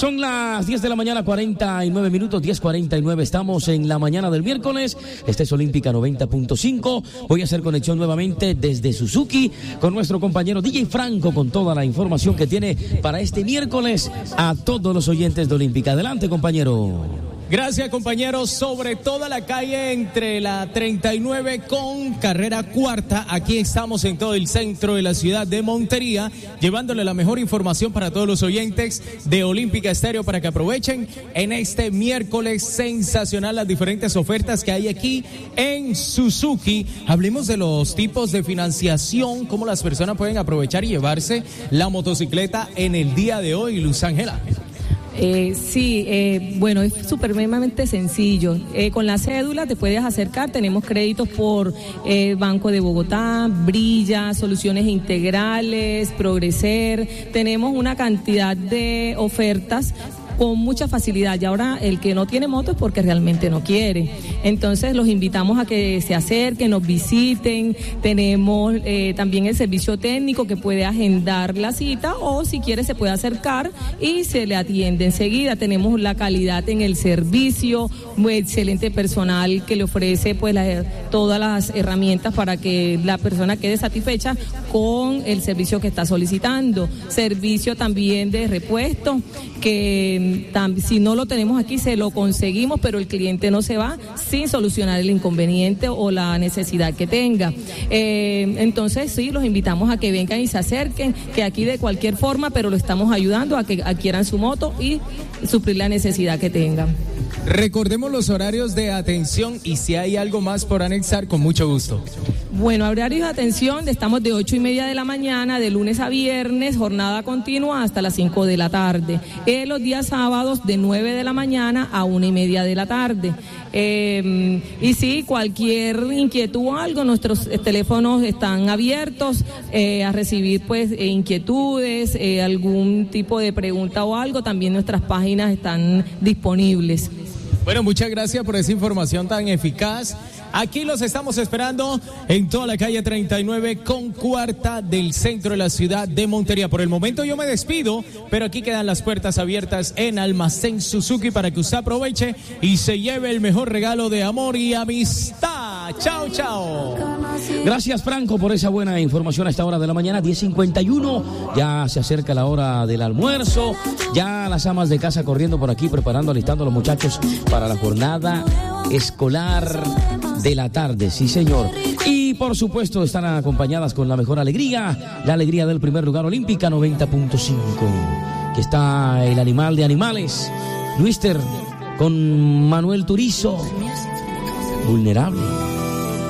Son las 10 de la mañana, 49 minutos, 10:49. Estamos en la mañana del miércoles. Esta es Olímpica 90.5. Voy a hacer conexión nuevamente desde Suzuki con nuestro compañero DJ Franco con toda la información que tiene para este miércoles a todos los oyentes de Olímpica. Adelante, compañero. Gracias, compañeros. Sobre toda la calle entre la 39 con carrera cuarta, aquí estamos en todo el centro de la ciudad de Montería, llevándole la mejor información para todos los oyentes de Olímpica Estéreo para que aprovechen en este miércoles sensacional las diferentes ofertas que hay aquí en Suzuki. Hablemos de los tipos de financiación, cómo las personas pueden aprovechar y llevarse la motocicleta en el día de hoy, Luz Ángela. Bueno, es supremamente sencillo. Con la cédula te puedes acercar, tenemos créditos por Banco de Bogotá, Brilla, Soluciones Integrales, Progreser, tenemos una cantidad de ofertas con mucha facilidad, y ahora el que no tiene moto es porque realmente no quiere. Entonces los invitamos a que se acerquen, nos visiten. Tenemos también el servicio técnico que puede agendar la cita, o si quiere se puede acercar y se le atiende enseguida. Tenemos la calidad en el servicio, muy excelente personal que le ofrece pues todas las herramientas para que la persona quede satisfecha con el servicio que está solicitando. Servicio también de repuesto, que si no lo tenemos aquí se lo conseguimos, pero el cliente no se va sin solucionar el inconveniente o la necesidad que tenga. Entonces sí, los invitamos a que vengan y se acerquen, que aquí de cualquier forma, pero lo estamos ayudando a que adquieran su moto y suplir la necesidad que tengan. Recordemos los horarios de atención y si hay algo más por anexar, con mucho gusto. Bueno, horarios de atención, estamos de 8:30 de la mañana, de lunes a viernes, jornada continua hasta las 5 de la tarde. Los días sábados de 9 de la mañana a 1:30 de la tarde. Y sí, cualquier inquietud o algo, nuestros teléfonos están abiertos a recibir pues inquietudes, algún tipo de pregunta o algo, también nuestras páginas están disponibles. Bueno, muchas gracias por esa información tan eficaz. Aquí los estamos esperando en toda la calle 39 con cuarta del centro de la ciudad de Montería. Por el momento yo me despido, pero aquí quedan las puertas abiertas en Almacén Suzuki para que usted aproveche y se lleve el mejor regalo de amor y amistad. Chao, chao. Gracias, Franco, por esa buena información a esta hora de la mañana, 10:51. Ya se acerca la hora del almuerzo. Ya las amas de casa corriendo por aquí, preparando, alistando a los muchachos para la jornada escolar de la tarde, sí señor. Y por supuesto están acompañadas con la mejor alegría, la alegría del primer lugar, Olímpica 90.5, que está el animal de animales, Luister, con Manuel Turizo, Vulnerable.